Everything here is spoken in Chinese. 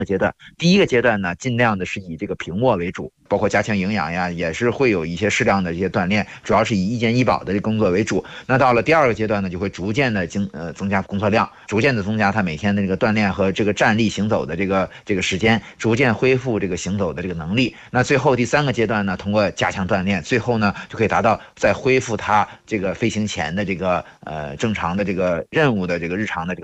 阶段。第一个阶段呢，尽量的是以这个平卧为主，包括加强营养呀，也是会有一些适量的这些锻炼，主要是以一健一保的这工作为主。那到了第二个阶段呢，就会逐渐的增加工作量，逐渐的增加他每天的这个锻炼和这个站立行走的这个时间，逐渐恢复这个行走的这个能力。那最后第三个阶段呢，通过加强锻炼，最后呢就可以达到在恢复他这个飞行前的这个正常的这个任务的这个日常的这个